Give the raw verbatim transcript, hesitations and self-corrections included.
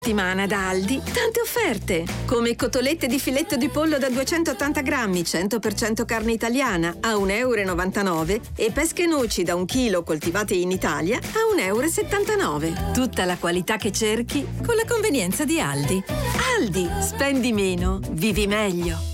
Settimana da Aldi, tante offerte, come cotolette di filetto di pollo da duecentottanta grammi, cento per cento carne italiana a un euro e novantanove e pesche noci da un chilo coltivate in Italia a un euro e settantanove. Tutta la qualità che cerchi con la convenienza di Aldi. Aldi, spendi meno, vivi meglio.